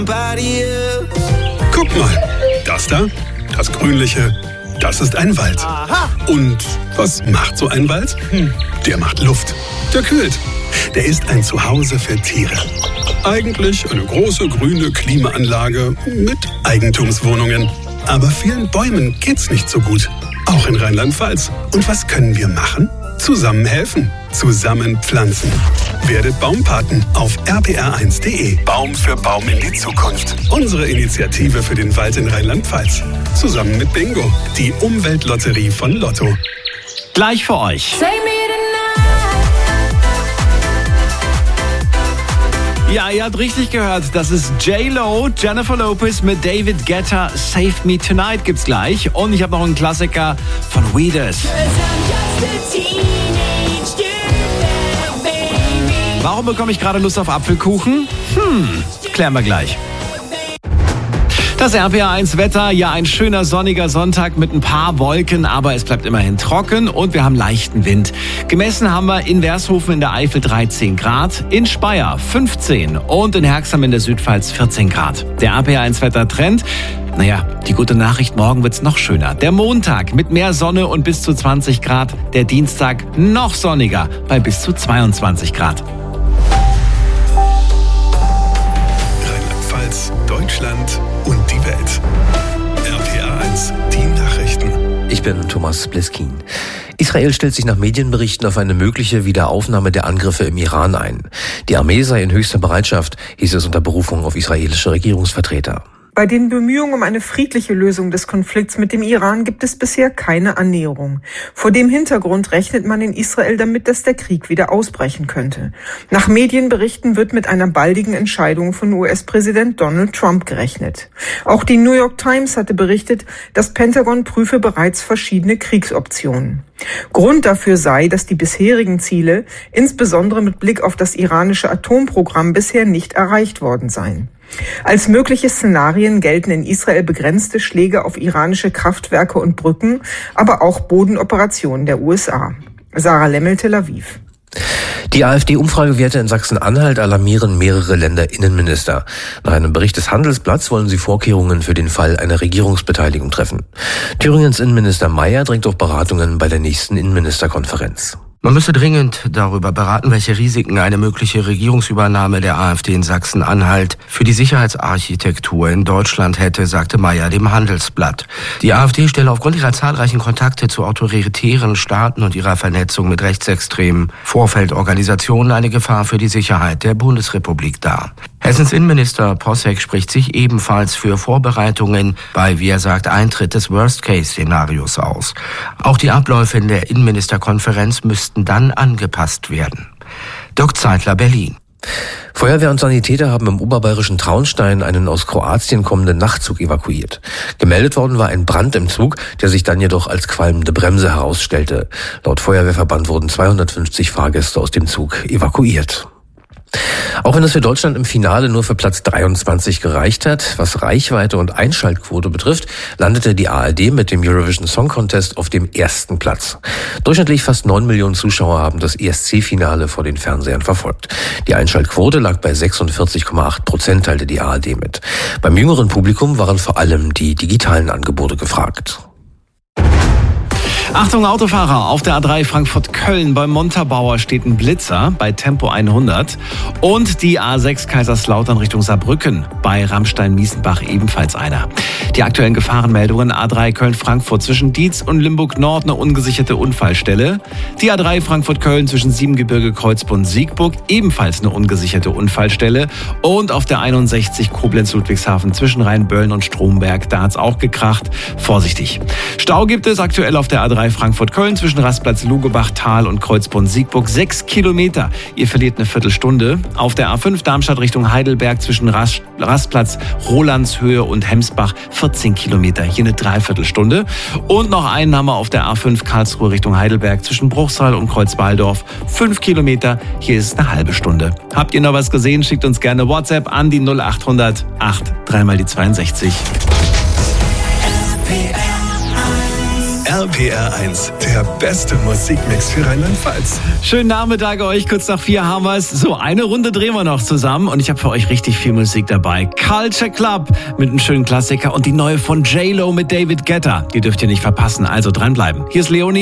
Guck mal, das da, das Grünliche, das ist ein Wald. Aha. Und was macht so ein Wald? Der macht Luft, der kühlt. Der ist ein Zuhause für Tiere. Eigentlich eine große grüne Klimaanlage mit Eigentumswohnungen. Aber vielen Bäumen geht's nicht so gut. Auch in Rheinland-Pfalz. Und was können wir machen? Zusammen helfen. Zusammen pflanzen. Werdet Baumpaten auf rpr1.de. Baum für Baum in die Zukunft. Unsere Initiative für den Wald in Rheinland-Pfalz. Zusammen mit Bingo, die Umweltlotterie von Lotto. Gleich für euch. Ja, ihr habt richtig gehört. Das ist J-Lo, Jennifer Lopez mit David Guetta. Save Me Tonight gibt's gleich. Und ich habe noch einen Klassiker von Weeders. Warum bekomme ich gerade Lust auf Apfelkuchen? Klären wir gleich. Das RPR1 Wetter, ja, ein schöner sonniger Sonntag mit ein paar Wolken, aber es bleibt immerhin trocken und wir haben leichten Wind. Gemessen haben wir in Wershofen in der Eifel 13 Grad, in Speyer 15 und in Herxheim in der Südpfalz 14 Grad. Der RPR1 Wettertrend, naja, die gute Nachricht, morgen wird's noch schöner. Der Montag mit mehr Sonne und bis zu 20 Grad, der Dienstag noch sonniger bei bis zu 22 Grad. Rheinland-Pfalz, Deutschland und die Welt. RPR1, die Nachrichten. Ich bin Thomas Bleskin. Israel stellt sich nach Medienberichten auf eine mögliche Wiederaufnahme der Angriffe im Iran ein. Die Armee sei in höchster Bereitschaft, hieß es unter Berufung auf israelische Regierungsvertreter. Bei den Bemühungen um eine friedliche Lösung des Konflikts mit dem Iran gibt es bisher keine Annäherung. Vor dem Hintergrund rechnet man in Israel damit, dass der Krieg wieder ausbrechen könnte. Nach Medienberichten wird mit einer baldigen Entscheidung von US-Präsident Donald Trump gerechnet. Auch die New York Times hatte berichtet, das Pentagon prüfe bereits verschiedene Kriegsoptionen. Grund dafür sei, dass die bisherigen Ziele, insbesondere mit Blick auf das iranische Atomprogramm, bisher nicht erreicht worden seien. Als mögliche Szenarien gelten in Israel begrenzte Schläge auf iranische Kraftwerke und Brücken, aber auch Bodenoperationen der USA. Sarah Lemmel, Tel Aviv. Die AfD-Umfragewerte in Sachsen-Anhalt alarmieren mehrere Länderinnenminister. Nach einem Bericht des Handelsblatts wollen sie Vorkehrungen für den Fall einer Regierungsbeteiligung treffen. Thüringens Innenminister Mayer drängt auf Beratungen bei der nächsten Innenministerkonferenz. Man müsse dringend darüber beraten, welche Risiken eine mögliche Regierungsübernahme der AfD in Sachsen-Anhalt für die Sicherheitsarchitektur in Deutschland hätte, sagte Mayer dem Handelsblatt. Die AfD stelle aufgrund ihrer zahlreichen Kontakte zu autoritären Staaten und ihrer Vernetzung mit rechtsextremen Vorfeldorganisationen eine Gefahr für die Sicherheit der Bundesrepublik dar. Hessens Innenminister Posseck spricht sich ebenfalls für Vorbereitungen bei, wie er sagt, Eintritt des Worst-Case-Szenarios aus. Auch die Abläufe in der Innenministerkonferenz müssten dann angepasst werden. Dirk Zeitler, Berlin. Feuerwehr und Sanitäter haben im oberbayerischen Traunstein einen aus Kroatien kommenden Nachtzug evakuiert. Gemeldet worden war ein Brand im Zug, der sich dann jedoch als qualmende Bremse herausstellte. Laut Feuerwehrverband wurden 250 Fahrgäste aus dem Zug evakuiert. Auch wenn es für Deutschland im Finale nur für Platz 23 gereicht hat, was Reichweite und Einschaltquote betrifft, landete die ARD mit dem Eurovision Song Contest auf dem ersten Platz. Durchschnittlich fast 9 Millionen Zuschauer haben das ESC-Finale vor den Fernsehern verfolgt. Die Einschaltquote lag bei 46,8%, teilte die ARD mit. Beim jüngeren Publikum waren vor allem die digitalen Angebote gefragt. Achtung Autofahrer, auf der A3 Frankfurt-Köln beim Montabaur steht ein Blitzer bei Tempo 100 und die A6 Kaiserslautern Richtung Saarbrücken bei Rammstein-Miesenbach ebenfalls einer. Die aktuellen Gefahrenmeldungen: A3 Köln-Frankfurt zwischen Dietz und Limburg-Nord eine ungesicherte Unfallstelle. Die A3 Frankfurt-Köln zwischen Siebengebirge, Kreuzbund-Siegburg ebenfalls eine ungesicherte Unfallstelle und auf der 61 Koblenz-Ludwigshafen zwischen Rheinböllen und Stromberg, da hat's auch gekracht. Vorsichtig. Stau gibt es aktuell auf der A3 Frankfurt-Köln zwischen Rastplatz Lugebach-Tal und Kreuzbund-Siegburg 6 Kilometer. Ihr verliert eine Viertelstunde. Auf der A5 Darmstadt Richtung Heidelberg zwischen Rastplatz Rolandshöhe und Hemsbach 14 Kilometer. Hier eine Dreiviertelstunde. Und noch einen haben wir auf der A5 Karlsruhe Richtung Heidelberg zwischen Bruchsal und Kreuzbaldorf 5 Kilometer. Hier ist es eine halbe Stunde. Habt ihr noch was gesehen? Schickt uns gerne WhatsApp an die 0800 8 3 mal die 62. RPR1, der beste Musikmix für Rheinland-Pfalz. Schönen Nachmittag euch, kurz nach 4 haben wir es. So, eine Runde drehen wir noch zusammen und ich habe für euch richtig viel Musik dabei. Culture Club mit einem schönen Klassiker und die neue von J-Lo mit David Guetta. Die dürft ihr nicht verpassen, also dranbleiben. Hier ist Leonie.